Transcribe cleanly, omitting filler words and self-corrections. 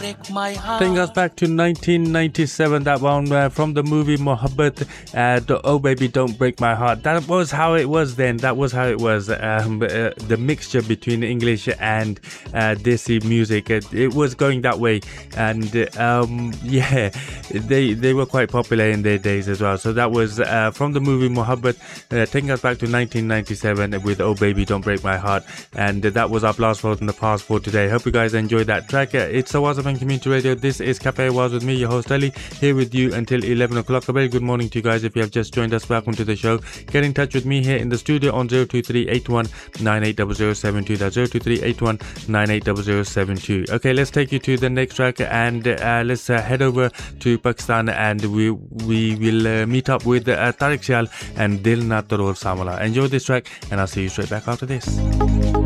break my heart. Taking us back to 1997, that one from the movie Mohabbat, Oh Baby Don't Break My Heart. That was how it was then. That was how it was. The mixture between English and Desi music, it was going that way. And yeah, they were quite popular in their days as well. So that was from the movie Mohabbat, taking us back to 1997 with Oh Baby Don't Break My Heart. And that was our blast vote in the past for today. Hope you guys enjoyed that track. It's Awaz FM Community Radio. This is Cafe Awaz with me, your host Ali, here with you until 11 o'clock. A very good morning to you guys. If you have just joined us, welcome to the show. Get in touch with me here in the studio on 02381 980072. That's 02381 980072. Okay, let's take you to the next track, and let's head over to Pakistan, and we will meet up with Tariq Shal and Dil Na Tarol Samala. Enjoy this track, and I'll see you straight back after this.